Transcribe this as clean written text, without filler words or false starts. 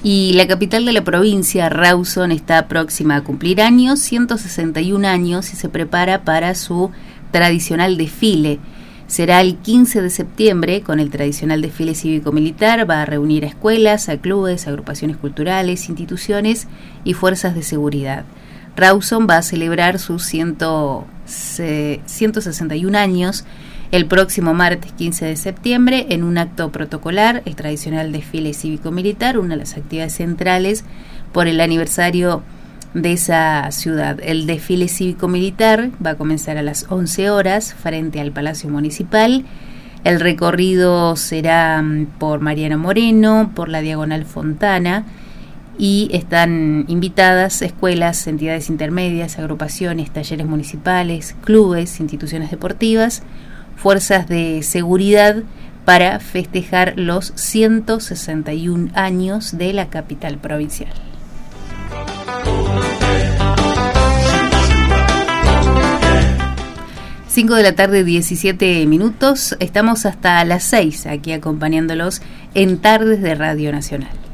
Y la capital de la provincia, Rawson, está próxima a cumplir 161 años, y se prepara para su tradicional desfile. Será el 15 de septiembre, con el tradicional desfile cívico-militar. Va a reunir a escuelas, a clubes, agrupaciones culturales, instituciones y fuerzas de seguridad. Rawson va a celebrar sus 161 años el próximo martes 15 de septiembre en un acto protocolar, el tradicional desfile cívico-militar, una de las actividades centrales por el aniversario de esa ciudad. El desfile cívico-militar va a comenzar a las 11 horas frente al Palacio Municipal. El recorrido será por Mariano Moreno, por la Diagonal Fontana, y están invitadas escuelas, entidades intermedias, agrupaciones, talleres municipales, clubes, instituciones deportivas, fuerzas de seguridad, para festejar los 161 años de la capital provincial. Cinco de la tarde, 17 minutos. Estamos hasta las 6 aquí acompañándolos en Tardes de Radio Nacional.